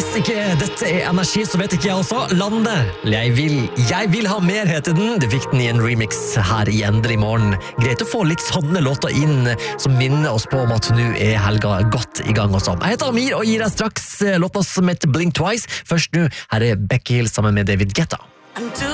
hvis ikke dette energi, så vet ikke jeg også. Lande. Jeg vil ha mer, heter den. Du fikk den i en remix her i Endelig morgen. Greit å få litt sånne låter inn, som minner oss på om at nå helga godt i gang også. Jeg heter Amir og gir deg straks låta som heter Blink Twice. Først nå, her Becky Hill sammen med David Guetta.